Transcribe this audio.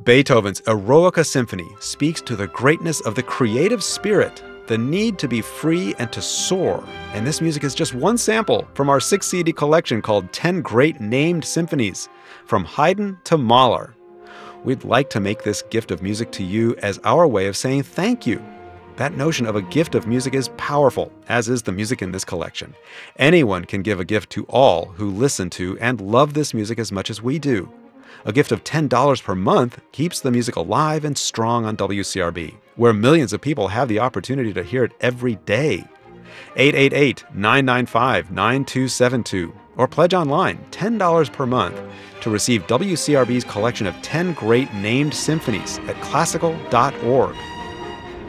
Beethoven's Eroica Symphony speaks to the greatness of the creative spirit, the need to be free and to soar. And this music is just one sample from our 6-CD collection called 10 Great Named Symphonies, from Haydn to Mahler. We'd like to make this gift of music to you as our way of saying thank you. That notion of a gift of music is powerful, as is the music in this collection. Anyone can give a gift to all who listen to and love this music as much as we do. A gift of $10 per month keeps the music alive and strong on WCRB, where millions of people have the opportunity to hear it every day. 888-995-9272, or pledge online $10 per month to receive WCRB's collection of 10 Great Named Symphonies at classical.org.